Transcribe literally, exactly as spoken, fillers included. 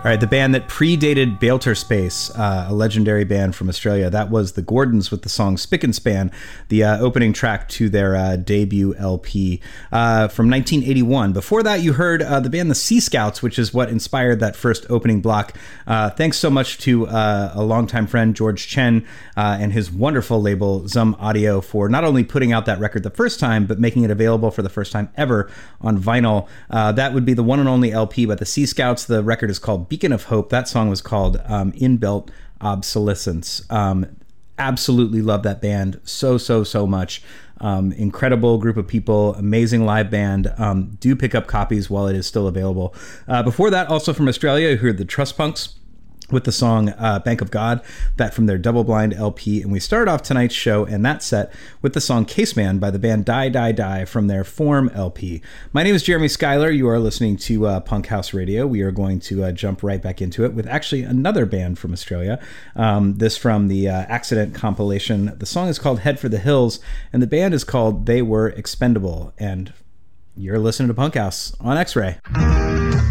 All right, the band that predated Bealter Space, uh, a legendary band from Australia, that was the Gordons with the song Spick and Span, the uh, opening track to their uh, debut L P uh, from nineteen eighty-one. Before that, you heard uh, the band the Sea Scouts, which is what inspired that first opening block. Uh, thanks so much to uh, a longtime friend, George Chen, uh, and his wonderful label, Zum Audio, for not only putting out that record the first time, but making it available for the first time ever on vinyl. Uh, that would be the one and only L P by the Sea Scouts. The record is called Beacon of Hope. That song was called um, Inbuilt Obsolescence. Um, absolutely love that band so, so, so much. Um, incredible group of people, amazing live band. Um, do pick up copies while it is still available. Uh, before that, also from Australia, you heard the Trust Punks with the song uh, Bank of God, that from their Double Blind L P. And we started off tonight's show and that set with the song Caseman by the band Die Die Die from their Form L P. My name is Jeremy Schuyler. You are listening to uh, Punk House Radio. We are going to uh, jump right back into it with actually another band from Australia. Um, this from the uh, Accident compilation. The song is called Head for the Hills, and the band is called They Were Expendable. And you're listening to Punk House on X-Ray.